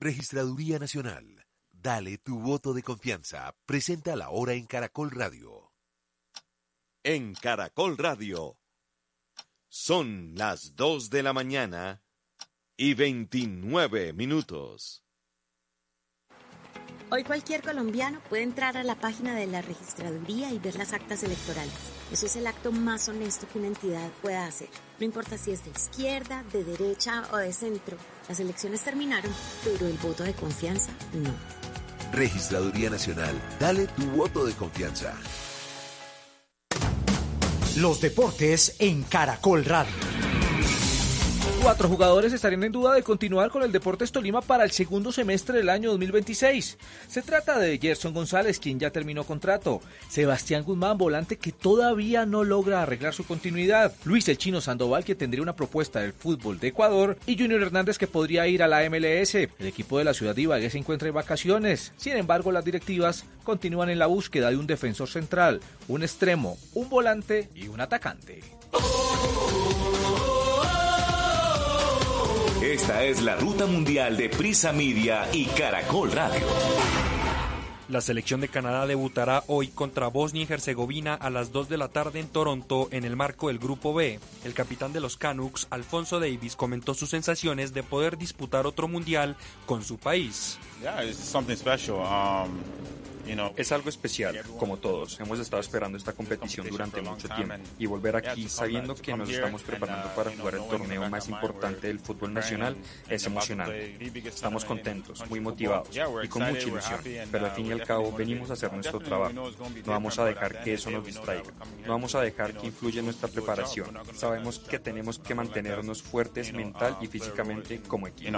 Registraduría Nacional. Dale tu voto de confianza. Presenta la hora en Caracol Radio. En Caracol Radio. Son las 2 de la mañana y 29 minutos. Hoy cualquier colombiano puede entrar a la página de la registraduría y ver las actas electorales. Eso es el acto más honesto que una entidad pueda hacer. No importa si es de izquierda, de derecha o de centro. Las elecciones terminaron, pero el voto de confianza no. Registraduría Nacional. Dale tu voto de confianza. Los deportes en Caracol Radio. 4 jugadores estarían en duda de continuar con el Deportes Tolima para el segundo semestre del año 2026. Se trata de Gerson González, quien ya terminó contrato, Sebastián Guzmán, volante que todavía no logra arreglar su continuidad, Luis el Chino Sandoval, que tendría una propuesta del fútbol de Ecuador, y Junior Hernández, que podría ir a la MLS. El equipo de la ciudad de Ibagué se encuentra en vacaciones. Sin embargo, las directivas continúan en la búsqueda de un defensor central, un extremo, un volante y un atacante. Esta es la ruta mundial de Prisa Media y Caracol Radio. La selección de Canadá debutará hoy contra Bosnia y Herzegovina a las 2 de la tarde en Toronto en el marco del Grupo B. El capitán de los Canucks, Alfonso Davies, comentó sus sensaciones de poder disputar otro mundial con su país. Es algo especial, como todos. Hemos estado esperando esta competición durante mucho tiempo y volver aquí sabiendo que nos estamos preparando para jugar el torneo más importante del fútbol nacional es emocionante. Estamos contentos, muy motivados y con mucha ilusión, pero al fin y al cabo venimos a hacer nuestro trabajo. No vamos a dejar que eso nos distraiga, no vamos a dejar que influya en nuestra preparación. Sabemos que tenemos que mantenernos fuertes mental y físicamente como equipo.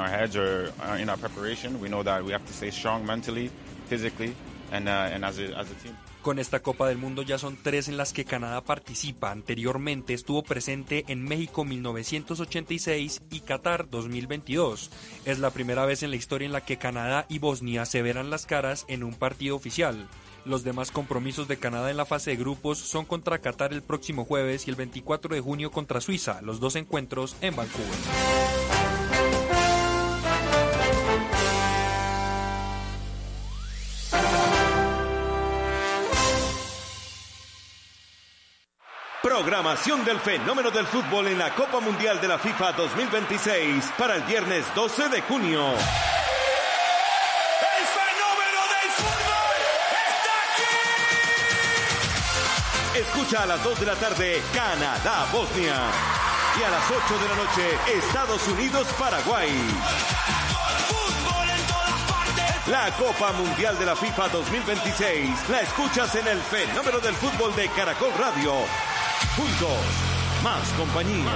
Con esta Copa del Mundo ya son 3 en las que Canadá participa. Anteriormente estuvo presente en México 1986 y Qatar 2022. Es la primera vez en la historia en la que Canadá y Bosnia se verán las caras en un partido oficial. Los demás compromisos de Canadá en la fase de grupos son contra Qatar el próximo jueves y el 24 de junio contra Suiza, los 2 encuentros en Vancouver. Programación del fenómeno del fútbol en la Copa Mundial de la FIFA 2026 para el viernes 12 de junio. ¡El fenómeno del fútbol está aquí! Escucha a las 2 de la tarde Canadá-Bosnia y a las 8 de la noche Estados Unidos-Paraguay. ¡Fútbol en todas partes! La Copa Mundial de la FIFA 2026 la escuchas en el fenómeno del fútbol de Caracol Radio. Juntos, más compañía.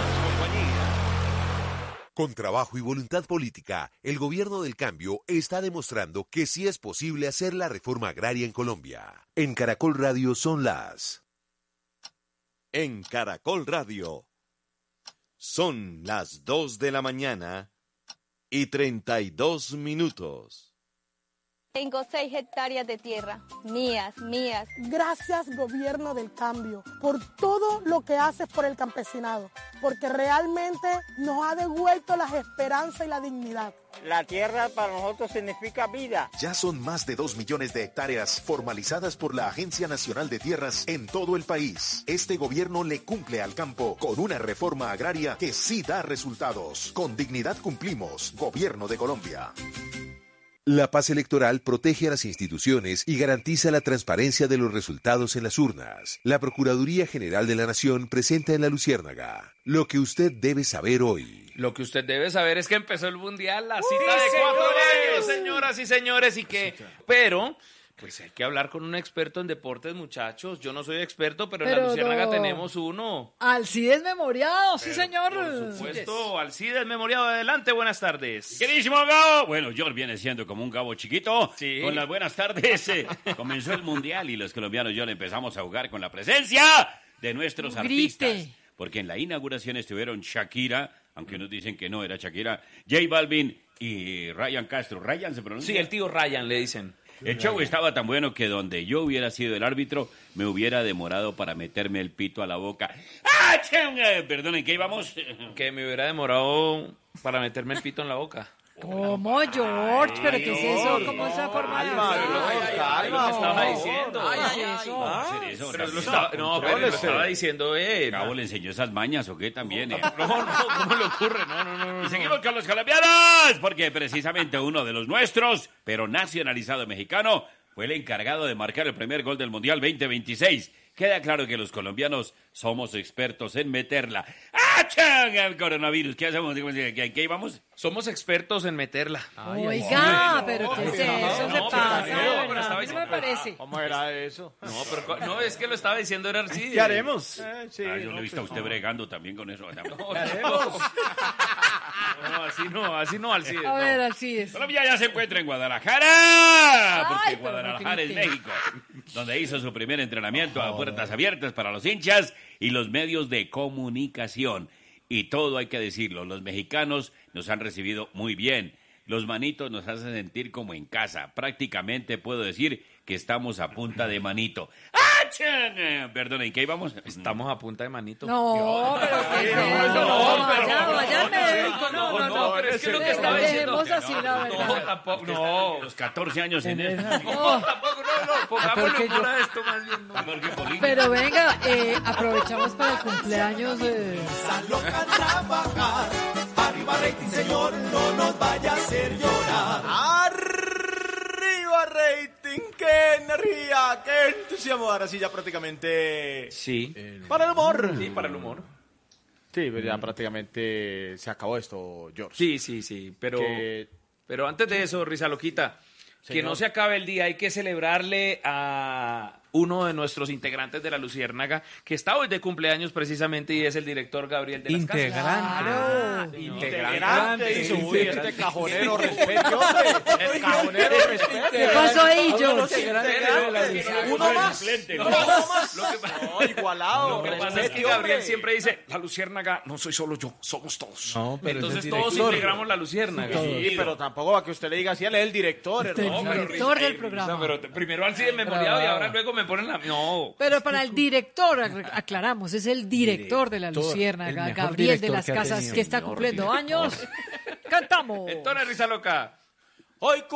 Con trabajo y voluntad política, el gobierno del cambio está demostrando que sí es posible hacer la reforma agraria en Colombia. En Caracol Radio son las... En Caracol Radio son las 2 de la mañana y 32 minutos. Tengo 6 hectáreas de tierra, mías. Gracias, gobierno del cambio, por todo lo que haces por el campesinado, porque realmente nos ha devuelto las esperanzas y la dignidad. La tierra para nosotros significa vida. Ya son más de 2 millones de hectáreas formalizadas por la Agencia Nacional de Tierras en todo el país. Este gobierno le cumple al campo con una reforma agraria que sí da resultados. Con dignidad cumplimos. Gobierno de Colombia. La paz electoral protege a las instituciones y garantiza la transparencia de los resultados en las urnas. La Procuraduría General de la Nación presenta en La Luciérnaga lo que usted debe saber hoy. Lo que usted debe saber es que empezó el Mundial, la cita de 4 años, señoras y señores, y que... Pero... Pues hay que hablar con un experto en deportes, muchachos. Yo no soy experto, pero en La Luciérnaga tenemos uno. Alcides Memoriado, sí, señor. Por supuesto, Alcides Memoriado. Adelante, buenas tardes. Queridísimo Gabo. Bueno, George viene siendo como un Gabo chiquito. Sí. Con las buenas tardes. Comenzó el Mundial y los colombianos ya le empezamos a jugar con la presencia de nuestros artistas. Porque en la inauguración estuvieron Shakira, aunque nos dicen que no era Shakira, J Balvin y Ryan Castro. ¿Ryan se pronuncia? Sí, el tío Ryan le dicen. El show estaba tan bueno que donde yo hubiera sido el árbitro, me hubiera demorado para meterme el pito a la boca. ¡Ah, Perdonen, ¿qué íbamos? Que me hubiera demorado para meterme el pito en la boca. ¿Cómo, George? ¿Pero qué es eso? ¿Cómo esa forma de Calma, lo que estaba diciendo. Pero lo estaba diciendo él. Cabo le enseñó esas mañas, ¿o qué también? No, ¿cómo le ocurre? No. Y seguimos con los colombianos, porque precisamente uno de los nuestros, pero nacionalizado mexicano, fue el encargado de marcar el primer gol del Mundial 2026. Queda claro que los colombianos somos expertos en meterla. ¡Achán! El coronavirus. ¿Qué hacemos? ¿Qué íbamos? Somos expertos en meterla. Oiga, pero ¿qué es eso? ¿Qué pasa? No me parece. ¿Cómo era eso? No, es que lo estaba diciendo era así. ¿Qué haremos? Yo le he visto a usted bregando también con eso. Así no, Alcides. A ver, Alcides. Colombia ya se encuentra en Guadalajara, porque Guadalajara es México, donde hizo su primer entrenamiento a puertas abiertas para los hinchas y los medios de comunicación. Y todo hay que decirlo, los mexicanos nos han recibido muy bien. Los manitos nos hacen sentir como en casa. Prácticamente puedo decir que estamos a punta de manito. Perdón, ¿en qué íbamos? Estamos a punta de manito. No, pero ¿qué es eso? Vaya al médico. No, pero es que lo que estaba diciendo. Dejemos así la verdad. No, tampoco. No. Los 14 años en eso. No, tampoco, no. Pongámosle humor a esto más bien. Pero venga, aprovechamos para el cumpleaños. Loca trabajar, arriba rating, señor, no nos vaya a hacer llorar. ¡Arriba rating! ¡Qué energía! ¡Qué entusiasmo! Ahora sí ya prácticamente... Sí. Para el humor. Sí, para el humor. Sí, pero ya prácticamente se acabó esto, George. Sí, pero antes de eso, Risa Loquita, que no se acabe el día, hay que celebrarle a uno de nuestros integrantes de la Luciérnaga, que está hoy de cumpleaños precisamente, y es el director Gabriel de las Casas. Integrante. Uy, este cajonero, respete, hombre. El cajonero, respete. ¿Qué pasó ahí, George? Uno más. No, igualado. Lo que pasa es que Gabriel siempre dice, la Luciérnaga no soy solo yo, somos todos. No, pero entonces todos integramos la Luciérnaga. Sí, pero tampoco va que usted le diga así, él es el director. El director del programa. Pero primero al CIDE memoriado y ahora luego me ponen la... No. Pero para el director, aclaramos, es el director de la Luciérnaga, Gabriel de las Casas, que está cumpliendo años. ¡Cantamos! Entonces, Risa Loca. Hoy